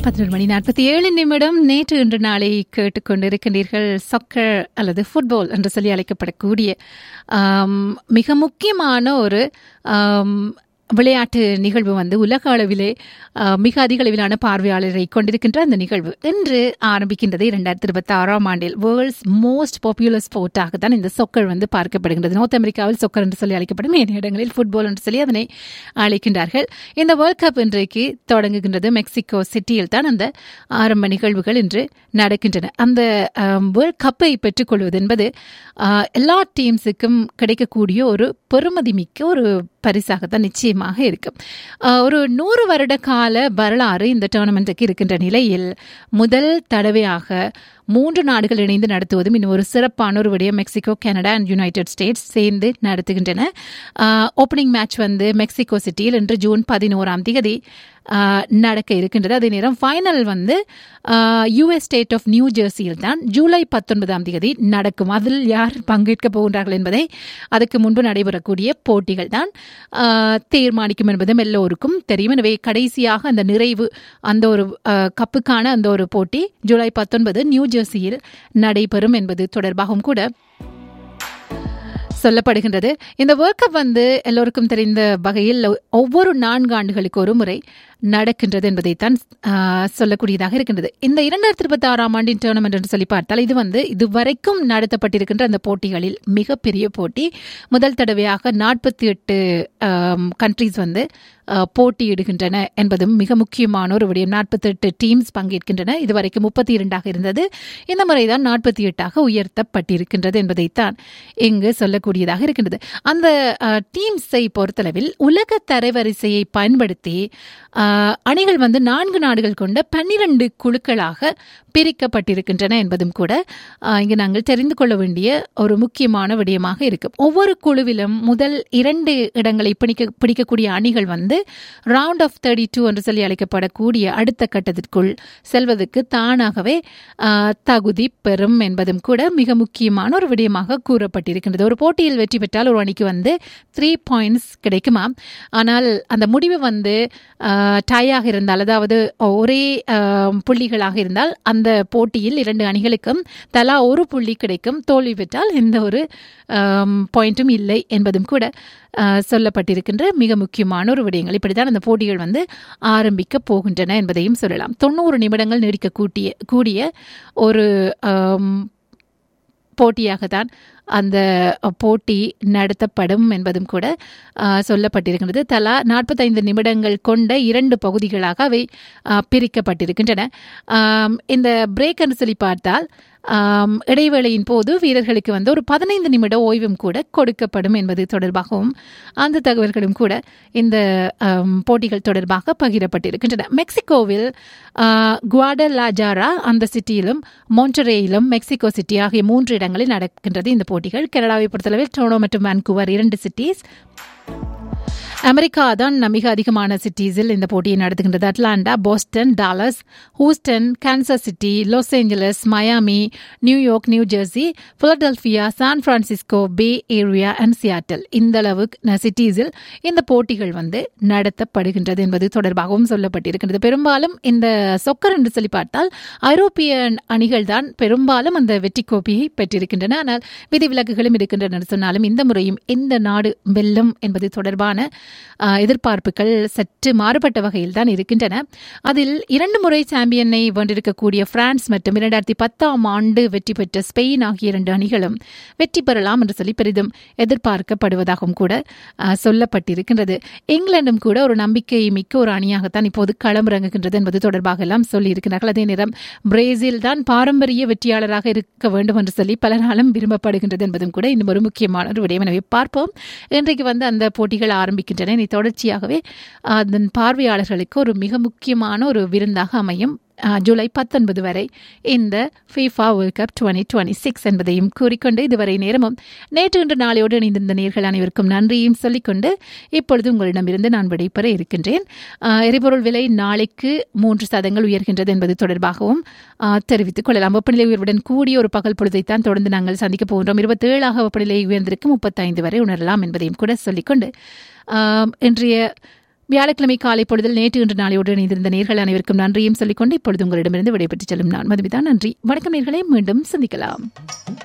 11:47 நேற்று இன்று நாளை கேட்டுக்கொண்டிருக்கின்றீர்கள். சாக்கர் அல்லது ஃபுட்பால் என்று சொல்லி அழைக்கப்படக்கூடிய மிக முக்கியமான ஒரு விளையாட்டு நிகழ்வு உலக அளவிலே மிக அதிக அளவிலான பார்வையாளரை கொண்டிருக்கின்ற அந்த நிகழ்வு இன்று ஆரம்பிக்கின்றது. 2026 ஆண்டில் வேர்ல்ட்ஸ் மோஸ்ட் பாப்புலர் ஸ்போர்ட்டாக தான் இந்த சொக்கர் பார்க்கப்படுகின்றது. நார்த் அமெரிக்காவில் சொக்கர் என்று சொல்லி அழைக்கப்படும், ஏனைய இடங்களில் ஃபுட்பால் என்று சொல்லி அதனை அழைக்கின்றார்கள். இந்த வேர்ல்ட் கப் இன்றைக்கு தொடங்குகின்றது. மெக்சிகோ சிட்டியில் தான் அந்த ஆரம்ப நிகழ்வுகள் இன்று நடக்கின்றன. அந்த வேர்ல்ட் கப்பை பெற்றுக்கொள்வது என்பது எல்லா டீம்ஸுக்கும் கிடைக்கக்கூடிய ஒரு பெருமதிமிக்க ஒரு பரிசாகத்தான் நிச்சயமாக இருக்கும். ஒரு 100 வருட கால வரலாறு இந்த டோர்னமெண்ட்டுக்கு இருக்கின்ற நிலையில் முதல் தடவையாக 3 நாடுகள் இணைந்து நடத்துவதும் இன்னும் ஒரு சிறப்பான ஒரு விடயம். Mexico, Canada and United states சேர்ந்து நடத்துகின்றன. ஓப்பனிங் மேட்ச் மெக்சிகோ சிட்டியில் இன்று ஜூன் 11 நடக்க இருக்கின்றது. அதே நேரம் final US state of new ஜெர்சியில் தான் ஜூலை 19 நடக்கும். அதில் யார் பங்கேற்க போகின்றார்கள் என்பதை அதுக்கு முன்பு நடைபெறக்கூடிய போட்டிகள் தான் தீர்மானிக்கும் என்பதும் எல்லோருக்கும் தெரியும். எனவே கடைசியாக அந்த நிறைவு அந்த ஒரு கப்புக்கான அந்த ஒரு போட்டி ஜூலை 19 நியூ ஜெர்சியில் நடைபெறும் என்பது தொடர்பாகவும் கூட சொல்லப்படுகின்றது. இந்த வேர்ல்ட் கப் எல்லோருக்கும் தெரிந்த வகையில் ஒவ்வொரு 4 ஆண்டுகளுக்கு ஒரு முறை நடக்கின்றது என்பதைத்தான் சொல்லக்கூடியதாக இருக்கின்றது. இந்த 2026 ஆண்டின் டோர்னமெண்ட் என்று சொல்லி பார்த்தால் இது இதுவரைக்கும் நடத்தப்பட்டிருக்கின்ற அந்த போட்டிகளில் மிகப்பெரிய போட்டி. முதல் தடவையாக 48 கண்ட்ரீஸ் போட்டியிடுகின்றன என்பதும் மிக முக்கியமான ஒரு விடயம். 48 டீம்ஸ் பங்கேற்கின்றன. இதுவரைக்கும் 32 இருந்தது. இந்த முறைதான் 48 உயர்த்தப்பட்டிருக்கின்றது என்பதைத்தான் இங்கு சொல்லக்கூடியதாக இருக்கின்றது. அந்த டீம்ஸை பொறுத்தளவில் உலக தரவரிசையை பயன்படுத்தி அணிகள் 4 நாடுகள் கொண்ட 12 குழுக்களாக பிரிக்கப்பட்டிருக்கின்றன என்பதும் கூட இங்கு நாங்கள் தெரிந்து கொள்ள வேண்டிய ஒரு முக்கியமான விடயமாக இருக்கும். ஒவ்வொரு குழுவிலும் முதல் 2 இடங்களை பிடிக்கக்கூடிய அணிகள் ரவுண்ட் ஆஃப் 32 என்று சொல்லி அழைக்கப்படக்கூடிய அடுத்த கட்டத்திற்குள் செல்வதற்கு தானாகவே தகுதி பெறும் என்பதும் கூட மிக முக்கியமான ஒரு விடயமாக கூறப்பட்டிருக்கின்றது. ஒரு போட்டியில் வெற்றி பெற்றால் ஒரு அணிக்கு 3 பாயிண்ட்ஸ் கிடைக்குமா, ஆனால் அந்த முடிவு டையாக இருந்தால், அதாவது ஒரே புள்ளிகளாக இருந்தால் அந்த போட்டியில் 2 அணிகளுக்கும் தலா ஒரு புள்ளி கிடைக்கும். தோல்வி பெற்றால் எந்த ஒரு பாயிண்ட்டும் இல்லை என்பதும் கூட சொல்லப்பட்டிருக்கின்ற மிக முக்கியமான ஒரு விடயங்கள். இப்படித்தான் அந்த போட்டிகள் ஆரம்பிக்க போகின்றன என்பதையும் சொல்லலாம். 90 நிமிடங்கள் நீடிக்கக்கூடிய ஒரு போட்டியாகத்தான் அந்த போட்டி நடத்தப்படும் என்பதும் கூட சொல்லப்பட்டிருக்கின்றது. தலா 45 நிமிடங்கள் கொண்ட 2 பகுதிகளாக அவை பிரிக்கப்பட்டிருக்கின்றன. இந்த பிரேக் என்று சொல்லி பார்த்தால் இடைவேளையின் போது வீரர்களுக்கு ஒரு 15 நிமிட ஓய்வும் கூட கொடுக்கப்படும் என்பது தொடர்பாகவும் அந்த தகவல்களும் கூட இந்த போட்டிகள் தொடர்பாக பகிரப்பட்டிருக்கின்றன. மெக்சிகோவில் குவாடலாஜாரா அந்த சிட்டியிலும் மொன்டரேயிலும் மெக்சிகோ சிட்டி ஆகிய 3 இடங்களில் நடக்கின்றது இந்த போட்டிகள். கனடாவை பொறுத்தளவில் டொரண்டோ மற்றும் வான்கூவர் 2 சிட்டிஸ். அமெரிக்கா தான் மிக அதிகமான சிட்டிஸில் இந்த போட்டியை நடத்துகின்றது. Atlanta, Boston, Dallas, Houston, Kansas city, Los Angeles, Miami, New York, new Jersey, Philadelphia, San Francisco, pay area and Seattle, இந்த அளவு சிட்டிஸில் இந்த போட்டிகள் நடத்தப்படுகின்றது என்பது தொடர்பாகவும் சொல்லப்பட்டிருக்கின்றது. பெரும்பாலும் இந்த சொக்கர் என்று சொல்லி பார்த்தால் ஐரோப்பிய அணிகள் தான் பெரும்பாலும் அந்த வெற்றி கோப்பையை பெற்றிருக்கின்றன. ஆனால் விதிவிலக்குகளும் இருக்கின்றன சொன்னாலும் இந்த முறையும் இந்த நாடு வெல்லும் என்பது தொடர்பான எதிர்பார்ப்புகள் சற்று மாறுபட்ட வகையில் தான் இருக்கின்றன. அதில் 2 முறை சாம்பியனை வென்றிருக்கக்கூடிய பிரான்ஸ் மற்றும் 2010 வெற்றி பெற்ற ஸ்பெயின் ஆகிய 2 அணிகளும் வெற்றி பெறலாம் என்று சொல்லி பெரிதும் எதிர்பார்க்கப்படுவதாகவும் கூட சொல்லப்பட்டிருக்கின்றது. இங்கிலாந்தும் கூட ஒரு நம்பிக்கை மிக்க ஒரு அணியாகத்தான் இப்போது களமிறங்குகின்றது என்பது தொடர்பாக எல்லாம் சொல்லியிருக்கிறார்கள். அதே நேரம் பிரேசில் தான் பாரம்பரிய வெற்றியாளராக இருக்க வேண்டும் என்று சொல்லி பலராலும் விரும்பப்படுகின்றது என்பதும் கூட இன்னும் ஒரு முக்கியமான ஒரு விடயம். எனவே பார்ப்போம். இன்றைக்கு அந்த போட்டிகள் ஆரம்பிக்கின்றன. தொடர்ச்சியாகவே அதன் பார்வையாளர்களுக்கு ஒரு மிக முக்கியமான ஒரு விருந்தாக அமையும் ஜூலை 19 வரை இந்த FIFA வேர்ல்ட் கப் 2026 என்பதையும் கூறிக்கொண்டு இதுவரை நேரமும் நேற்று இன்று நாளையோடு இணைந்திருந்த நேர்கள் அனைவருக்கும் நன்றியும் சொல்லிக்கொண்டு இப்பொழுது உங்களிடமிருந்து நான் விடைபெற இருக்கின்றேன். எரிபொருள் விலை நாளைக்கு 3% உயர்கின்றது என்பது தொடர்பாகவும் தெரிவித்துக் கொள்ளலாம். வெப்பநிலை உயர்வுடன் கூடிய ஒரு பகல் பொழுதைத்தான் தொடர்ந்து நாங்கள் சந்திக்கப் போகின்றோம். 27 வெப்பநிலை உயர்ந்திருக்கு 35 வரை உணரலாம் என்பதையும் கூட சொல்லிக்கொண்டு இன்றைய வியாழக்கிழமை காலை பொழுதில் நேற்று இன்று நாளையோடு இணைந்திருந்த நேர்கள் அனைவருக்கும் நன்றியும் சொல்லிக்கொண்டு இப்பொழுது உங்களிடமிருந்து விடைபெற்றுச் செல்லும் நான் மதுமிதா. நன்றி, வணக்கம் நேர்களே, மீண்டும் சந்திக்கலாம்.